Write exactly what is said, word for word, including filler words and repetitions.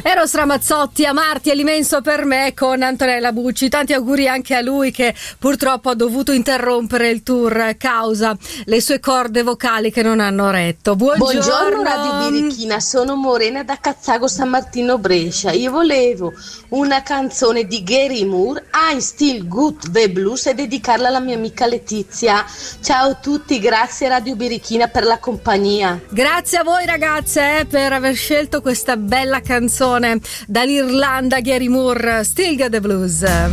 Eros Ramazzotti, Amarti è l'immenso per me con Antonella Bucci. Tanti auguri anche a lui che purtroppo ha dovuto interrompere il tour causa le sue corde vocali che non hanno retto. Buongiorno, Buongiorno Radio Birichina, sono Morena da Cazzago San Martino Brescia. Io volevo una canzone di Gary Moore, I'm Still Good the Blues, e dedicarla alla mia amica Letizia. Ciao a tutti, grazie Radio Birichina per la compagnia. Grazie a voi ragazze eh, per aver scelto questa bella canzone dall'Irlanda, Gary Moore, Still Got the Blues.